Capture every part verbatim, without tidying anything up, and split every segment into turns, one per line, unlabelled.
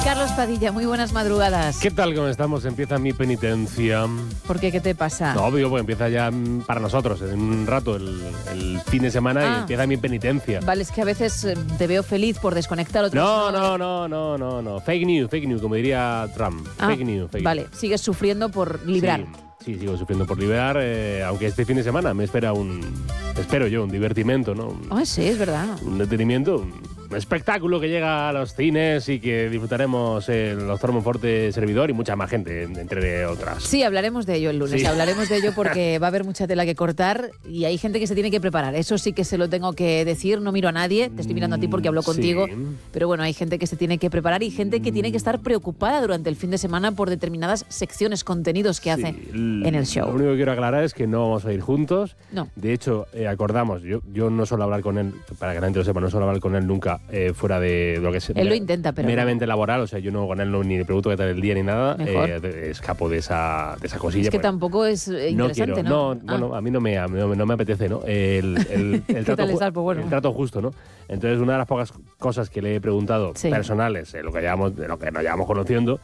Carlos Padilla, muy buenas madrugadas.
¿Qué tal? ¿Cómo estamos? Empieza mi penitencia.
¿Por qué? ¿Qué te pasa?
No, digo, pues empieza ya para nosotros, en un rato, el, el fin de semana, ah. y empieza mi penitencia.
Vale, es que a veces te veo feliz por desconectar otros.
No, no, no, no, no, no. Fake news, fake news, como diría Trump.
Ah,
fake news, fake
vale,
news.
Sigues sufriendo por librar.
Sí. Sí, sigo sufriendo por liberar, eh, aunque este fin de semana me espera un, espero yo, un divertimento, ¿no? Un,
oh, sí, es verdad.
Un detenimiento, un, un espectáculo que llega a los cines y que disfrutaremos en los Tormonforte Servidor y mucha más gente, entre otras.
Sí, hablaremos de ello el lunes,
sí.
hablaremos de ello porque va a haber mucha tela que cortar y hay gente que se tiene que preparar. Eso sí que se lo tengo que decir, no miro a nadie, te estoy mirando a ti porque hablo contigo,
sí.
Pero bueno, hay gente que se tiene que preparar y gente que tiene que estar preocupada durante el fin de semana por determinadas secciones, contenidos que
sí.
hace en el show.
Lo único que quiero aclarar es que no vamos a ir juntos.
No.
De hecho, eh, acordamos, yo, yo no suelo hablar con él, para que la gente lo sepa, no suelo hablar con él nunca eh, fuera de lo que es...
Él
mera,
lo intenta, pero...
meramente no. laboral, o sea, yo no con él no, ni le pregunto qué tal el día ni nada, eh, de, escapo de esa, de esa cosilla.
Es que tampoco es eh, interesante,
¿no?
¿no?
No,
ah.
bueno, a mí no me, no, no me apetece, ¿no? El, el, el, trato,
ju- pues bueno.
el trato justo, ¿no? Entonces, una de las pocas cosas que le he preguntado,
sí.
personales, eh, lo que llevamos, de lo que nos llevamos conociendo,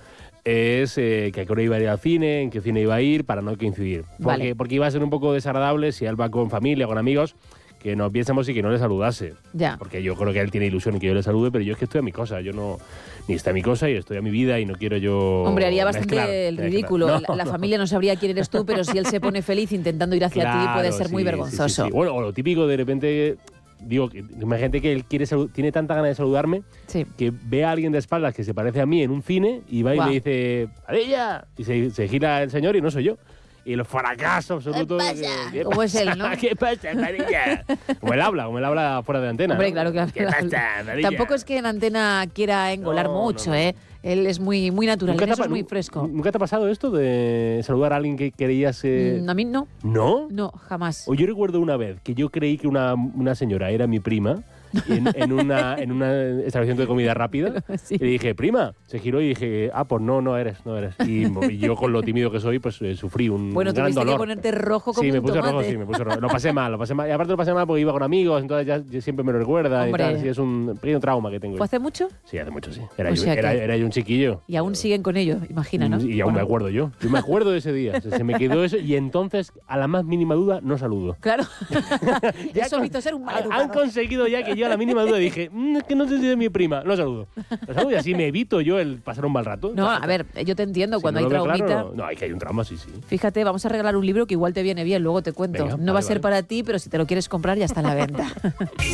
es eh, que a qué hora iba a ir al cine, en qué cine iba a ir, para no coincidir. Porque,
vale.
porque iba a ser un poco desagradable si él va con familia, con amigos, que nos viésemos y que no le saludase.
Ya.
Porque yo creo que él tiene ilusión en que yo le salude, pero yo es que estoy a mi cosa. Yo no... Ni está a mi cosa y estoy a mi vida y no quiero yo...
Hombre, haría bastante
mezclar,
el
mezclar.
ridículo.
No,
la, la
no.
familia no sabría quién eres tú, pero si él se pone feliz intentando ir hacia
claro,
ti puede ser
sí,
muy
sí,
vergonzoso.
Sí, sí. Bueno, o lo típico, de repente... Digo, imagínate que él quiere tiene tanta ganas de saludarme
sí.
que ve a alguien de espaldas que se parece a mí en un cine y va y
wow.
me dice ¡Padilla! Y se, se gira el señor y no soy yo. Y el fracaso absoluto.
¿Qué pasa? ¿Qué ¿Cómo pasa? Es él, no?
¿Qué pasa, Padilla? Como él habla, como él habla fuera de antena.
Hombre,
¿no?
claro que habla.
¿Qué pasa, Padilla?
Tampoco es que en antena quiera engolar
no,
mucho,
no, no.
¿eh? Él es muy, muy natural,
¿Nunca
en eso
te,
es muy fresco.
¿Nunca te ha pasado esto de saludar a alguien que creías...? Eh...
Mm, a mí no.
¿No?
No, jamás.
O yo recuerdo una vez que yo creí que una, una señora era mi prima en, en, una, en una establecimiento de comida rápida.
Sí.
Y le dije, prima. Se giró y dije, ah, pues no, no eres, no eres. Y, y yo, con lo tímido que soy, pues eh, sufrí un
bueno,
gran
tuviste
dolor.
que ponerte rojo como
sí, me
un
puse
tomate.
rojo, sí, me puse rojo. Lo pasé mal, lo pasé mal. Y aparte lo pasé mal porque iba con amigos, entonces ya, ya siempre me lo recuerda.
Hombre.
Y tal. Sí, es un pequeño trauma que tengo.
¿Fue hace mucho?
Sí, hace mucho, sí. Era,
O
yo,
sea
era,
que-
era yo un chiquillo.
Y aún siguen con ello, imagina, ¿no?
Y aún
Bueno.
me acuerdo yo. Yo me acuerdo de ese día. Se, se me quedó eso y entonces, a la más mínima duda, no saludo.
Claro.
Ya
Eso
con-
hizo ser un mal
Han
educado.
conseguido ya que yo a la mínima duda dije, mmm, es que no sé si es mi prima, no saludo. No saludo y así me evito yo el pasar un mal rato.
No, a ver, yo te entiendo,
Si
cuando
no
hay
lo veo
traumita...
claro, no, no, hay que hay un trauma, sí, sí.
Fíjate, vamos a regalar un libro que igual te viene bien, luego te cuento.
Venga,
no
vale,
va a ser
vale.
para ti, pero si te lo quieres comprar ya está a la venta.